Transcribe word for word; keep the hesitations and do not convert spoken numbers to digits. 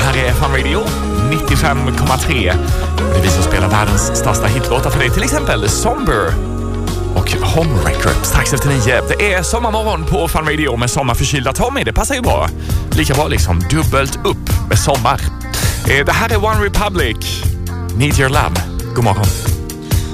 här är Fun Radio nittiofem komma tre. Det är vi som spelar världens största hitlåtar för dig. Till exempel Somber och Homewrecker strax efter nio. Det är sommarmorgon på Fun Radio med sommarförkylda Tommy. Det passar ju bra. Lika bra liksom dubbelt upp med sommar. Det här är One Republic. Need Your Love. God morgon.